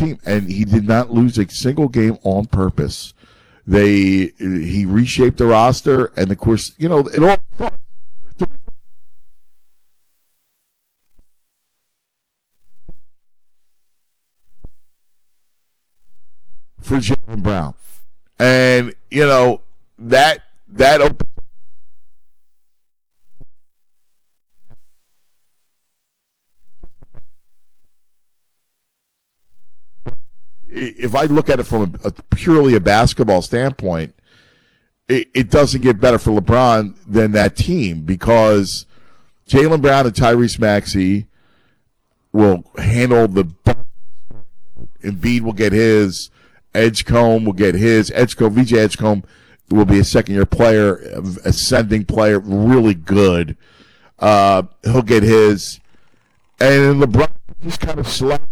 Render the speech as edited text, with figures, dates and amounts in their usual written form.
team, and he did not lose a single game on purpose. He reshaped the roster, and of course, it all for Jaylen Brown, and that opened. If I look at it from a purely a basketball standpoint, it doesn't get better for LeBron than that team because Jaylen Brown and Tyrese Maxey will handle the. Embiid will get his. Edgecombe will get his. VJ Edgecombe will be a second-year player, ascending player, really good. He'll get his. And LeBron just kind of slapped.